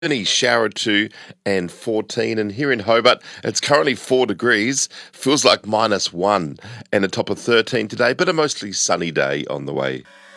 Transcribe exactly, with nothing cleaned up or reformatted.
Sydney, shower two and fourteen, and here in Hobart it's currently four degrees, feels like minus one, and a top of thirteen today, but a mostly sunny day on the way.